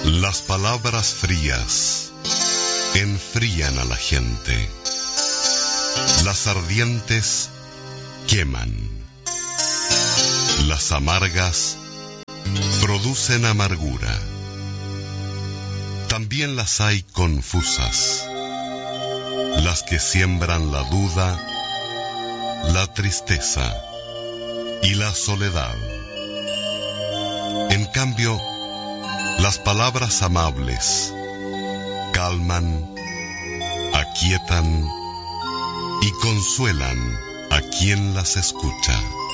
Las palabras frías enfrían a la gente. Las ardientes queman. Las amargas producen amargura. También las hay confusas, las que siembran la duda, la tristeza y la soledad. En cambio, las palabras amables calman, aquietan y consuelan a quien las escucha.